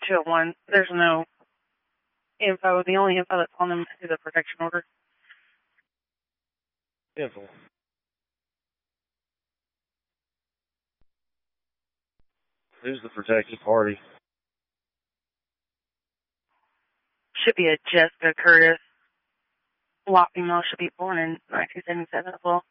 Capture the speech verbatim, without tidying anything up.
two oh one. There's no info. The only info that's on them is a protection order. Info. Who's the protected party? Should be a Jessica Curtis. Black female, should be born in nineteen seventy-seven as well.